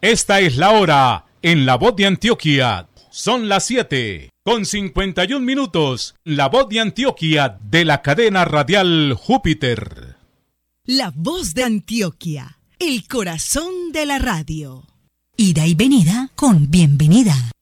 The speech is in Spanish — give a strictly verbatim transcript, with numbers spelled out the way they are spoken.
Esta es la hora en La Voz de Antioquia. Son las siete con cincuenta y un minutos. La Voz de Antioquia de la cadena radial Júpiter. La Voz de Antioquia, el corazón de la radio. Ida y venida con bienvenida.